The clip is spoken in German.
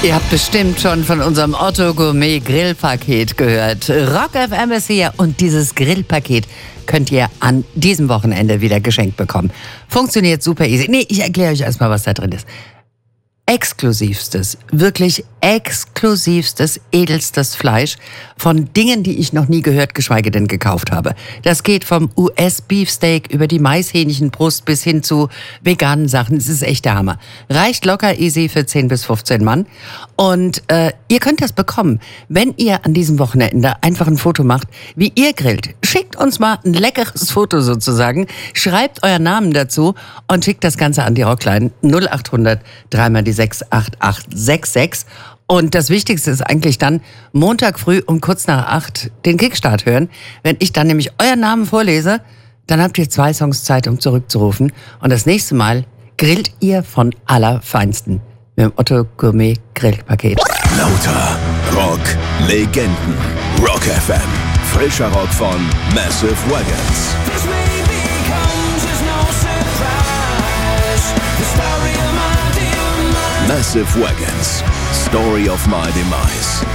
Ihr habt bestimmt schon von unserem Otto Gourmet Grillpaket gehört. Rock FM ist hier und dieses Grillpaket könnt ihr an diesem Wochenende wieder geschenkt bekommen. Funktioniert super easy. Nee, ich erkläre euch erstmal, was da drin ist. Exklusivstes, wirklich exklusivstes, edelstes Fleisch von Dingen, die ich noch nie gehört, geschweige denn gekauft habe. Das geht vom US-Beefsteak über die Maishähnchenbrust bis hin zu veganen Sachen. Es ist echt der Hammer. Reicht locker easy für 10 bis 15 Mann. Und ihr könnt das bekommen, wenn ihr an diesem Wochenende einfach ein Foto macht, wie ihr grillt. Schickt uns mal ein leckeres Foto sozusagen, schreibt euren Namen dazu und schickt das Ganze an die Rockline 0800 3 die 68866. Und das Wichtigste ist eigentlich dann Montag früh um kurz nach 8 den Kickstart hören. Wenn ich dann nämlich euren Namen vorlese, dann habt ihr 2 Songs Zeit, um zurückzurufen. Und das nächste Mal grillt ihr von Allerfeinsten mit dem Otto Gourmet Grillpaket. Lauter Rock Legenden. Rock FM. Frischer Rock von Massive Wagons. Massive Wagons. Story of my demise.